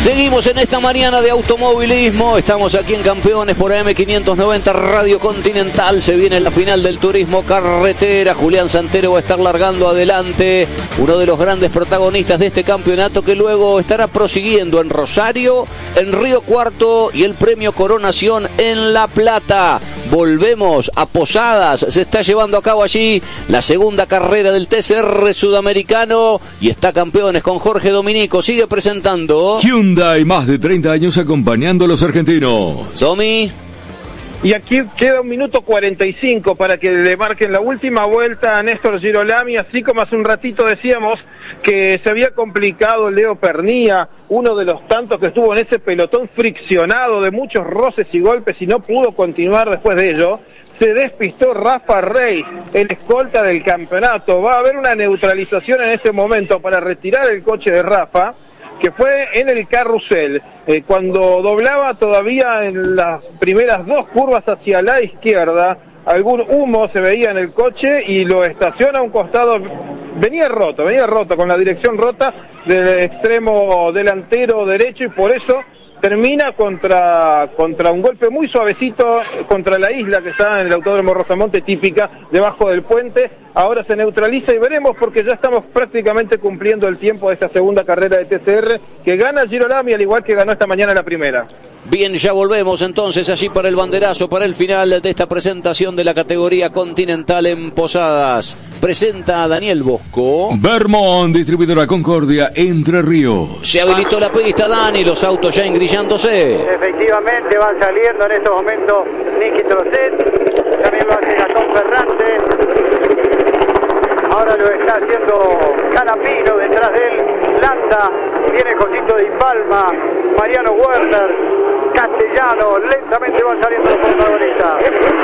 Seguimos en esta mañana de automovilismo. Estamos aquí en Campeones por AM590 Radio Continental. Se viene la final del turismo carretera. Julián Santero va a estar largando adelante. Uno de los grandes protagonistas de este campeonato, que luego estará prosiguiendo en Rosario, en Río Cuarto y el premio Coronación en La Plata. Volvemos a Posadas. Se está llevando a cabo allí la segunda carrera del TCR sudamericano. Y está Campeones con Jorge Dominico. Sigue presentando Hyundai, más de 30 años acompañando a los argentinos. Domi. Y aquí queda 1 minuto 45 para que le marquen la última vuelta a Néstor Girolami, así como hace un ratito decíamos que se había complicado Leo Pernía, uno de los tantos que estuvo en ese pelotón friccionado de muchos roces y golpes y no pudo continuar después de ello. Se despistó Rafa Reis, el escolta del campeonato. Va a haber una neutralización en este momento para retirar el coche de Rafa, que fue en el carrusel, cuando doblaba todavía en las primeras 2 curvas hacia la izquierda. Algún humo se veía en el coche y lo estaciona a un costado. Venía roto con la dirección rota del extremo delantero derecho, y por eso termina contra un golpe muy suavecito contra la isla que está en el Autódromo Rosamonte, típica, debajo del puente. Ahora se neutraliza y veremos, porque ya estamos prácticamente cumpliendo el tiempo de esta segunda carrera de TCR, que gana Girolami al igual que ganó esta mañana la primera. Bien, ya volvemos entonces allí para el banderazo, para el final de esta presentación de la categoría continental en Posadas. Presenta a Daniel Bosco. Vermont, distribuidora Concordia, Entre Ríos. Se habilitó la pista, Dani, los autos ya engrillándose. Efectivamente van saliendo en estos momentos Nicky Trocet, también lo hace Gastón Ferrante. Ahora lo está haciendo Canapino, detrás de él Landa, viene Josito de Palma, Mariano Werner, Castellano, lentamente van saliendo los protagonistas.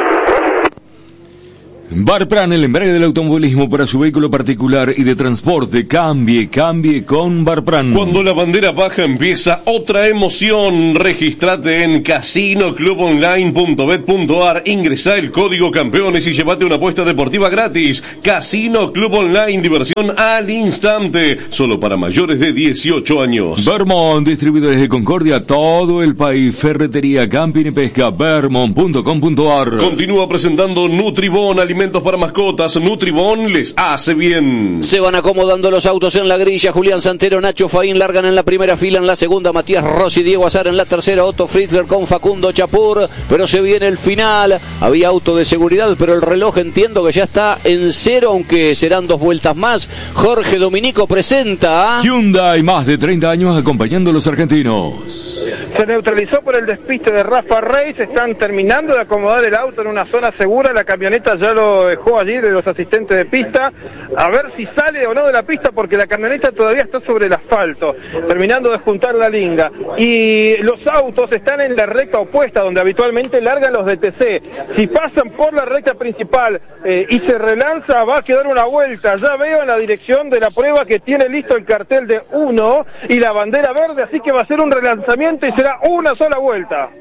Barpran, el embrague del automovilismo para su vehículo particular y de transporte. Cambie con Barpran. Cuando la bandera baja empieza otra emoción. Registrate en casinoclubonline.bet.ar. Ingresá el código Campeones y llévate una apuesta deportiva gratis. Casino Club Online, diversión al instante. Solo para mayores de 18 años. Vermont, distribuidores de Concordia, todo el país. Ferretería, camping y pesca. Vermont.com.ar. Continúa presentando Nutribón, alimentos para mascotas. Nutribón les hace bien. Se van acomodando los autos en la grilla. Julián Santero, Nacho Faín largan en la primera fila. En la segunda, Matías Rossi, Diego Azar en la tercera. Otto Fritzler con Facundo Chapur. Pero se viene el final. Había auto de seguridad, pero el reloj entiendo que ya está en 0, aunque serán 2 vueltas más. Jorge Dominico presenta Hyundai, más de 30 años acompañando a los argentinos. Se neutralizó por el despiste de Rafa Reis. Están terminando de acomodar el auto en una zona segura. La camioneta ya lo dejó allí de los asistentes de pista, a ver si sale o no de la pista, porque la camioneta todavía está sobre el asfalto, terminando de juntar la linga, y los autos están en la recta opuesta donde habitualmente largan los DTC. Si pasan por la recta principal y se relanza, va a quedar una vuelta. Ya veo en la dirección de la prueba que tiene listo el cartel de 1 y la bandera verde, así que va a ser un relanzamiento y será una sola vuelta.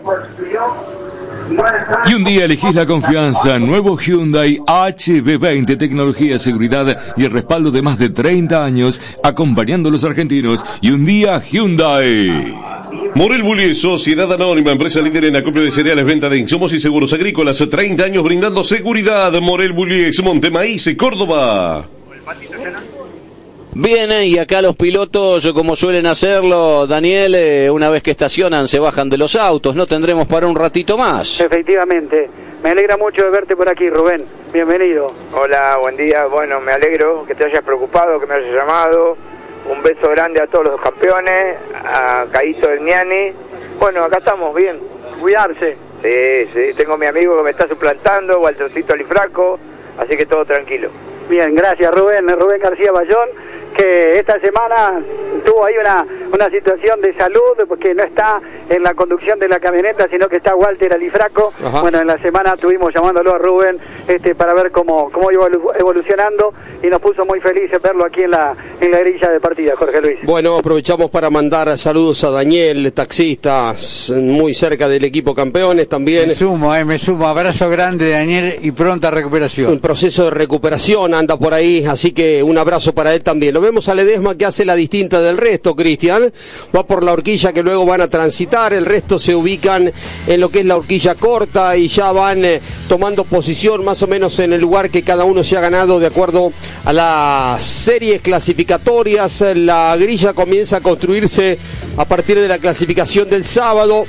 Y un día elegís la confianza. Nuevo Hyundai HB20, tecnología, seguridad y el respaldo de más de 30 años acompañando a los argentinos. Y un día Hyundai. Morel Bullies, Sociedad Anónima, empresa líder en acopio de cereales, venta de insumos y seguros agrícolas. 30 años brindando seguridad. Morel Bullies, Montemaíz, Córdoba. Bien, y acá los pilotos, como suelen hacerlo, Daniel, una vez que estacionan se bajan de los autos. No tendremos para un ratito más. Efectivamente, me alegra mucho de verte por aquí, Rubén. Bienvenido. Hola, buen día. Bueno, me alegro que te hayas preocupado, que me hayas llamado. Un beso grande a todos los campeones, a Caíto del Miani. Bueno, acá estamos bien. Cuidarse. Sí, tengo a mi amigo que me está suplantando, Waltercito Alifraco, así que todo tranquilo. Bien, gracias Rubén García Bayón, que esta semana tuvo ahí una situación de salud, porque no está en la conducción de la camioneta, sino que está Walter Alifraco. Ajá. Bueno, en la semana estuvimos llamándolo a Rubén para ver cómo iba evolucionando, y nos puso muy felices verlo aquí en la grilla de partida, Jorge Luis. Bueno, aprovechamos para mandar saludos a Daniel, taxista, muy cerca del equipo Campeones también. Me sumo, abrazo grande Daniel y pronta recuperación. Un proceso de recuperación anda por ahí, así que un abrazo para él también. Lo vemos a Ledesma que hace la distinta del resto, Cristian. Va por la horquilla que luego van a transitar, el resto se ubican en lo que es la horquilla corta y ya van tomando posición más o menos en el lugar que cada uno se ha ganado de acuerdo a las series clasificatorias. La grilla comienza a construirse a partir de la clasificación del sábado.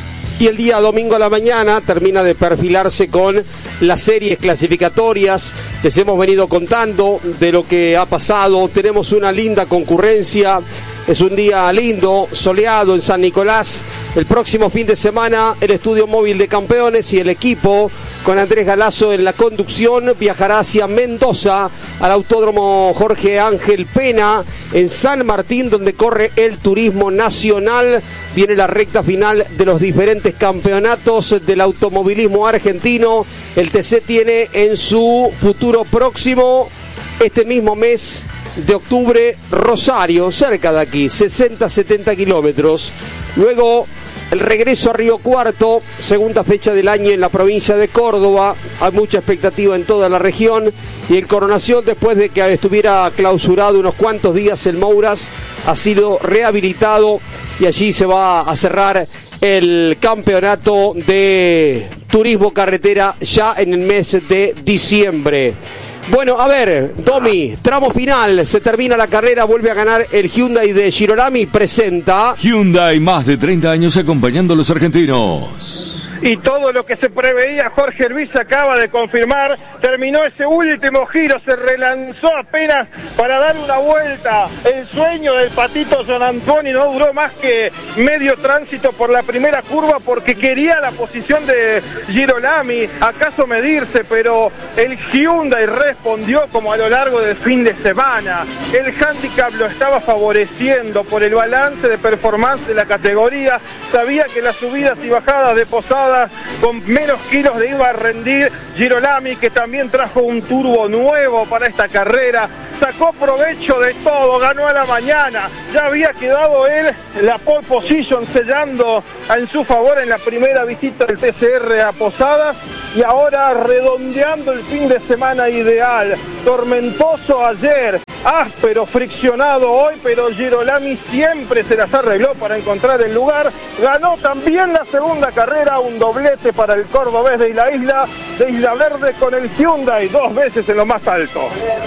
Y el día domingo a la mañana termina de perfilarse con las series clasificatorias. Les hemos venido contando de lo que ha pasado. Tenemos una linda concurrencia. Es un día lindo, soleado en San Nicolás. El próximo fin de semana el estudio móvil de Campeones y el equipo con Andrés Galazo en la conducción viajará hacia Mendoza al Autódromo Jorge Ángel Pena en San Martín, donde corre el turismo nacional. Viene la recta final de los diferentes campeonatos del automovilismo argentino. El TC tiene en su futuro próximo, este mismo mes de octubre, Rosario, cerca de aquí, 60-70 kilómetros. Luego el regreso a Río Cuarto, segunda fecha del año en la provincia de Córdoba. Hay mucha expectativa en toda la región. Y en Coronación, después de que estuviera clausurado unos cuantos días el Mouras, ha sido rehabilitado y allí se va a cerrar el campeonato de turismo carretera ya en el mes de diciembre. Bueno, a ver, Domi, tramo final, se termina la carrera, vuelve a ganar el Hyundai de Girolami, presenta Hyundai, más de 30 años acompañando a los argentinos. Y todo lo que se preveía, Jorge Luis acaba de confirmar. Terminó ese último giro, se relanzó apenas para dar una vuelta. El sueño del patito Gianantonio no duró más que medio tránsito por la primera curva porque quería la posición de Girolami, acaso medirse, pero el Hyundai respondió como a lo largo del fin de semana. El handicap lo estaba favoreciendo por el balance de performance de la categoría. Sabía que las subidas y bajadas de Posadas con menos kilos le iba a rendir. Girolami, que también trajo un turbo nuevo para esta carrera, sacó provecho de todo, ganó a la mañana. Ya había quedado él la pole position sellando en su favor en la primera visita del TCR a Posadas y ahora redondeando el fin de semana ideal. Tormentoso ayer, áspero, friccionado hoy, pero Girolami siempre se las arregló para encontrar el lugar. Ganó también la segunda carrera, un doblete para el cordobés de Isla Verde con el Hyundai, 2 veces en lo más alto.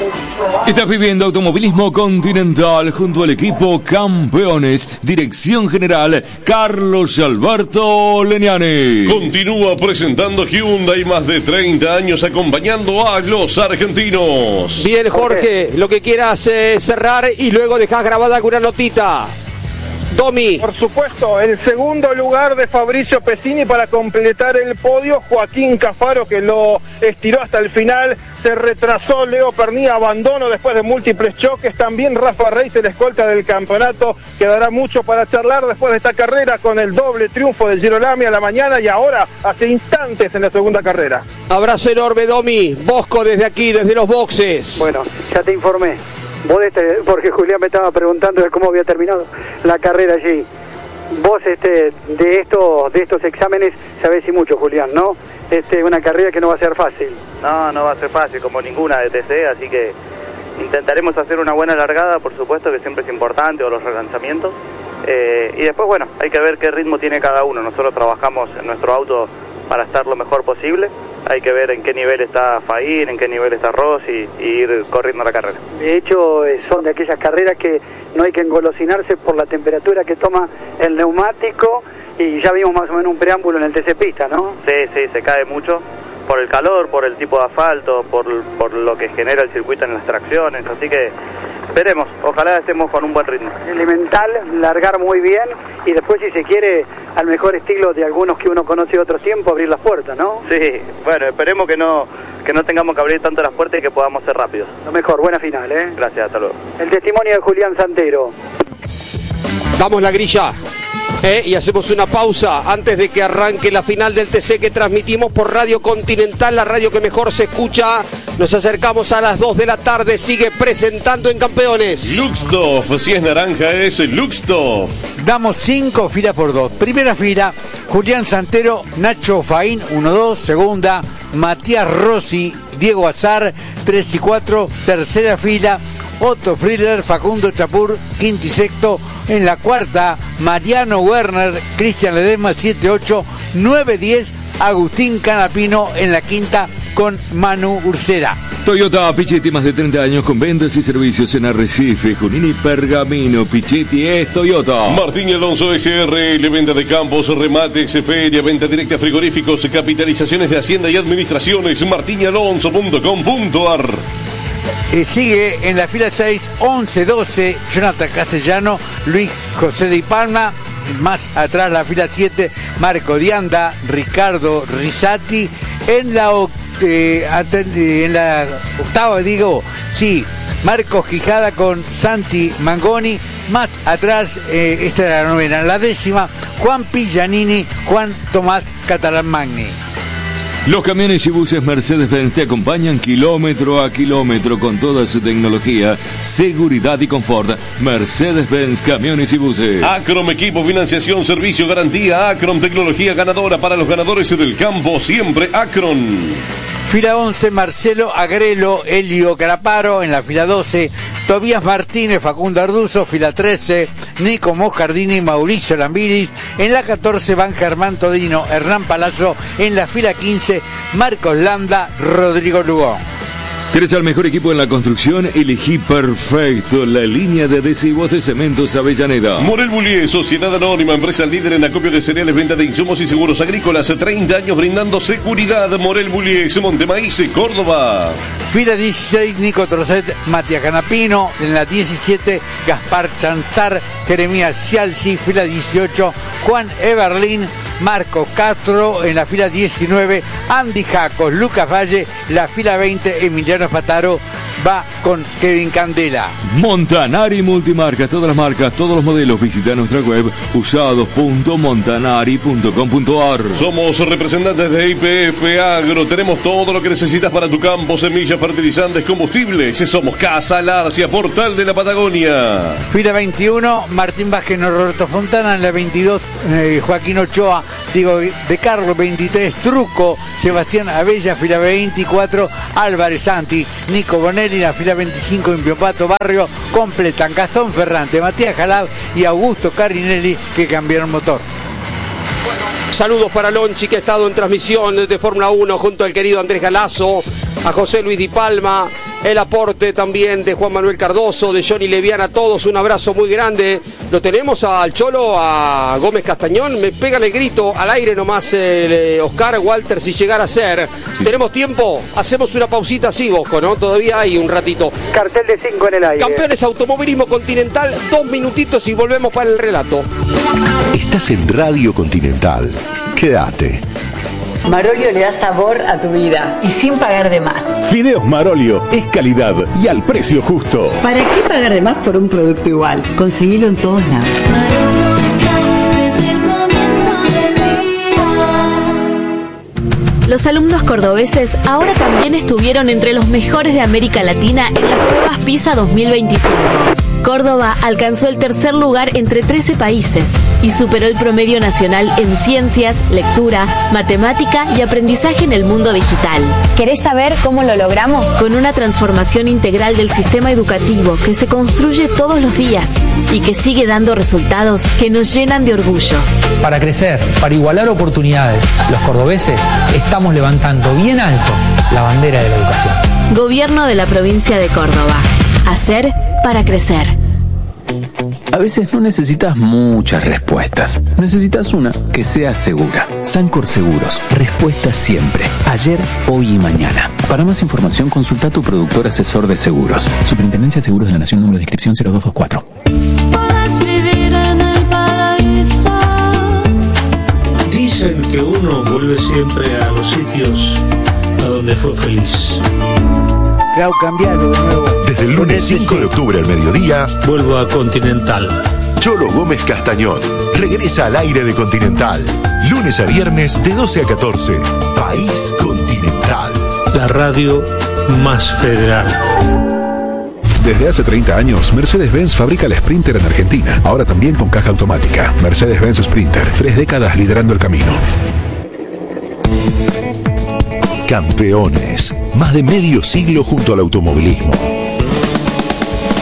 Estás viviendo automovilismo continental junto al equipo Campeones. Dirección general Carlos Alberto Leniani. Continúa presentando Hyundai, más de 30 años acompañando a los argentinos. Bien, Jorge, lo que quieras cerrar y luego dejas grabada alguna notita. Domi. Por supuesto, el segundo lugar de Fabricio Pesini para completar el podio. Joaquín Cafaro, que lo estiró hasta el final. Se retrasó Leo Pernía, abandono después de múltiples choques. También Rafa Reis, el escolta del campeonato. Quedará mucho para charlar después de esta carrera con el doble triunfo de Girolami a la mañana y ahora hace instantes en la segunda carrera. Abrazo enorme, Domi. Bosco desde aquí, desde los boxes. Bueno, ya te informé. Vos porque Julián me estaba preguntando de cómo había terminado la carrera allí. Vos de estos exámenes sabés y mucho, Julián, ¿no? Una carrera que no va a ser fácil. No va a ser fácil como ninguna de TC, así que intentaremos hacer una buena largada, por supuesto, que siempre es importante, o los relanzamientos. Y después, bueno, hay que ver qué ritmo tiene cada uno. Nosotros trabajamos en nuestro auto para estar lo mejor posible. Hay que ver en qué nivel está Faín, en qué nivel está Rossi y ir corriendo la carrera. De hecho, son de aquellas carreras que no hay que engolosinarse por la temperatura que toma el neumático, y ya vimos más o menos un preámbulo en el TC Pista, ¿no? Sí, se cae mucho por el calor, por el tipo de asfalto, por lo que genera el circuito en las tracciones, así que veremos, ojalá estemos con un buen ritmo. Elemental, largar muy bien y después, si se quiere, al mejor estilo de algunos que uno conoce de otro tiempo, abrir las puertas, ¿no? Sí, bueno, esperemos que no tengamos que abrir tanto las puertas y que podamos ser rápidos. Lo mejor, buena final, ¿eh? Gracias, hasta luego. El testimonio de Julián Santero. Damos la grilla. Y hacemos una pausa antes de que arranque la final del TC que transmitimos por Radio Continental, la radio que mejor se escucha. Nos acercamos a las 2 de la tarde, sigue presentando en Campeones. Luxdorf, si es naranja es Luxdorf. Damos 5 filas por 2. Primera fila, Julián Santero, Nacho Faín, 1-2. Segunda, Matías Rossi, Diego Azar, 3 y 4. Tercera fila, Otto Friller, Facundo Chapur, quinto y sexto. En la cuarta, Mariano Werner, Cristian Ledesma, 7-8, 9-10, Agustín Canapino en la quinta con Manu Ursera. Toyota Pichetti, más de 30 años con ventas y servicios en Arrecife, Junín y Pergamino. Pichetti es Toyota. Martín y Alonso SRL, venta de campos, remates, feria, venta directa, frigoríficos, capitalizaciones de Hacienda y Administraciones. martinyalonso.com.ar. Sigue en la fila 6, 11-12, Jonathan Castellano, Luis José de Palma. Más atrás la fila 7, Marco Dianda, Ricardo Risati. En la octava, Marcos Quijada con Santi Mangoni. Más atrás, esta era la novena. La décima, Juan Pillanini, Juan Tomás Catalán Magni. Los camiones y buses Mercedes-Benz te acompañan kilómetro a kilómetro con toda su tecnología, seguridad y confort. Mercedes-Benz Camiones y Buses. Acrom, equipo, financiación, servicio, garantía. Acrom, tecnología ganadora para los ganadores del campo. Siempre Acron. Fila 11, Marcelo Agrelo, Elio Caraparo. En la fila 12, Tobías Martínez, Facundo Arduzo. Fila 13, Nico Moscardini, Mauricio Lambiris. En la 14 van Germán Todino, Hernán Palazzo. En la fila 15, Marcos Landa, Rodrigo Lugón. ¿Querés al mejor equipo en la construcción? Elegí perfecto la línea de adhesivos de Cementos Avellaneda. Morel Bullier, Sociedad Anónima, empresa líder en acopio de cereales, venta de insumos y seguros agrícolas. 30 años brindando seguridad. Morel Bullier, Montemaíz, Córdoba. Fila 16, Nico Trocet, Matías Canapino. En la 17, Gaspar Chanzar, Jeremías Cialci. Fila 18, Juan Eberlin, Marco Castro. En la fila 19, Andy Jacos, Lucas Valle. La fila 20, Emiliano Pataro va con Kevin Candela. Montanari Multimarcas, todas las marcas, todos los modelos. Visita nuestra web usados.montanari.com.ar. Somos representantes de IPF Agro. Tenemos todo lo que necesitas para tu campo: semillas, fertilizantes, combustibles. Somos Casa Larcia, Portal de la Patagonia. Fila 21, Martín Vázquez, Roberto Fontana. En la 22, Joaquín Ochoa, Diego de Carlos. 23, Truco, Sebastián Abella. Fila 24, Álvarez Santi, Nico Bonelli. La fila 25, Impiopato Barrio. Completan Gastón Ferrante, Matías Jalab y Augusto Carinelli, que cambiaron motor. Saludos para Lonchi, que ha estado en transmisión de Fórmula 1 junto al querido Andrés Galazo, a José Luis Di Palma, el aporte también de Juan Manuel Cardoso, de Johnny Leviana, a todos un abrazo muy grande. Lo tenemos al Cholo, a Gómez Castañón. Me pegan el grito al aire nomás, Oscar Walter, si llegara a ser. Sí. ¿Tenemos tiempo? Hacemos una pausita así, Bosco, ¿no? Todavía hay un ratito. Cartel de 5 en el aire. Campeones Automovilismo Continental, 2 minutitos y volvemos para el relato. Estás en Radio Continental. Quédate. Marolio le da sabor a tu vida y sin pagar de más. Fideos Marolio es calidad y al precio justo. ¿Para qué pagar de más por un producto igual? Conseguilo en todos lados. Los alumnos cordobeses ahora también estuvieron entre los mejores de América Latina en las pruebas PISA 2025. Córdoba alcanzó el tercer lugar entre 13 países y superó el promedio nacional en ciencias, lectura, matemática y aprendizaje en el mundo digital. ¿Querés saber cómo lo logramos? Con una transformación integral del sistema educativo que se construye todos los días y que sigue dando resultados que nos llenan de orgullo. Para crecer, para igualar oportunidades, los cordobeses estamos levantando bien alto la bandera de la educación. Gobierno de la provincia de Córdoba. Hacer para crecer. A veces no necesitas muchas respuestas. Necesitas una que sea segura. Sancor Seguros. Respuesta siempre. Ayer, hoy y mañana. Para más información, consulta a tu productor asesor de seguros. Superintendencia de Seguros de la Nación, número de inscripción 0224. Puedes vivir en el paraíso. Dicen que uno vuelve siempre a los sitios a donde fue feliz. Claro, cambiarlo de nuevo. Desde el lunes 5 de octubre al mediodía, vuelvo a Continental. Cholo Gómez Castañón regresa al aire de Continental. Lunes a viernes de 12 a 14. País Continental. La radio más federal. Desde hace 30 años, Mercedes-Benz fabrica el Sprinter en Argentina. Ahora también con caja automática. Mercedes-Benz Sprinter. 3 décadas liderando el camino. Campeones. Más de medio siglo junto al automovilismo.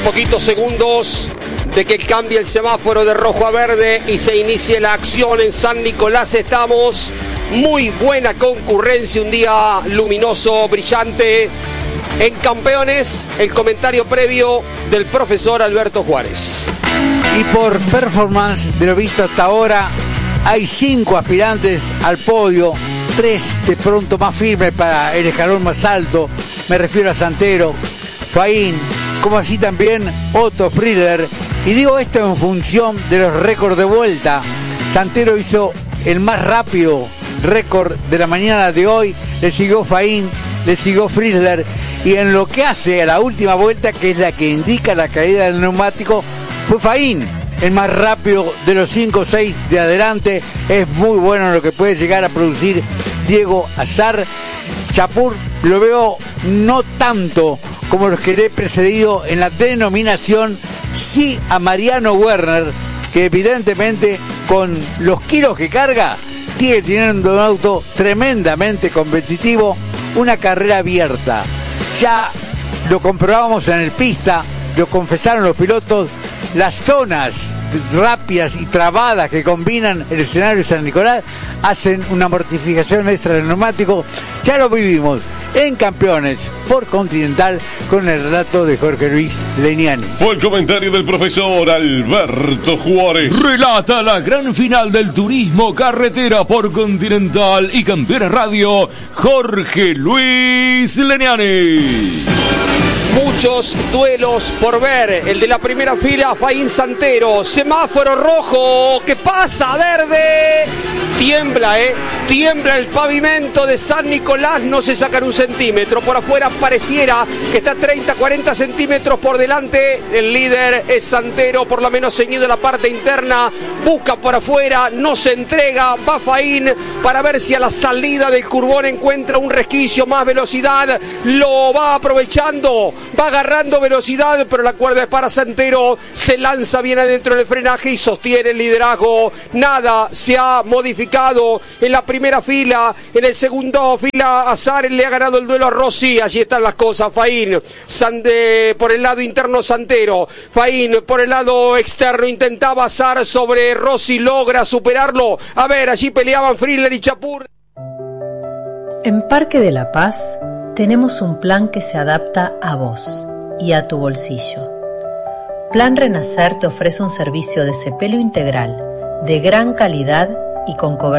poquitos segundos de que cambie el semáforo de rojo a verde y se inicie la acción en San Nicolás. Estamos muy buena concurrencia, un día luminoso, brillante. En Campeones, el comentario previo del profesor Alberto Juárez. Y por performance de lo visto hasta ahora, hay 5 aspirantes al podio, 3 de pronto más firmes para el escalón más alto. Me refiero a Santero, Faín, como así también Otto Friedler. Y digo esto en función de los récords de vuelta. Santero hizo el más rápido récord de la mañana de hoy, le siguió Faín, le siguió Friedler. Y en lo que hace a la última vuelta, que es la que indica la caída del neumático, fue Faín, el más rápido de los 5 o 6 de adelante. Es muy bueno lo que puede llegar a producir Diego Azar. Chapur lo veo no tanto como los que le he precedido en la denominación, sí a Mariano Werner, que evidentemente con los kilos que carga, sigue teniendo un auto tremendamente competitivo, una carrera abierta. Ya lo comprobamos en el pista, lo confesaron los pilotos, las zonas rápidas y trabadas que combinan el escenario de San Nicolás hacen una mortificación extra del neumático. Ya lo vivimos en Campeones por Continental con el relato de Jorge Luis Leniani. Fue el comentario del profesor Alberto Juárez. Relata la gran final del turismo carretera por Continental y Campeones Radio, Jorge Luis Leniani. Muchos duelos por ver. El de la primera fila, Faín Santero. Semáforo rojo. ¿Qué pasa? Verde. Tiembla, tiembla el pavimento de San Nicolás. No se sacan un centímetro. Por afuera pareciera que está 30, 40 centímetros por delante. El líder es Santero, por lo menos ceñido en la parte interna. Busca por afuera, no se entrega. Va Faín para ver si a la salida del curbón encuentra un resquicio, más velocidad. Lo va aprovechando. Va agarrando velocidad, pero la cuerda es para Santero. Se lanza bien adentro del frenaje y sostiene el liderazgo. Nada se ha modificado en la primera fila. En el segundo fila, Azar le ha ganado el duelo a Rossi. Allí están las cosas. Faín por el lado interno, Santero. Faín por el lado externo. Intentaba Azar sobre Rossi. Logra superarlo. A ver, allí peleaban Friedler y Chapur. En Parque de la Paz tenemos un plan que se adapta a vos y a tu bolsillo. Plan Renacer te ofrece un servicio de cepelo integral, de gran calidad y con cobertura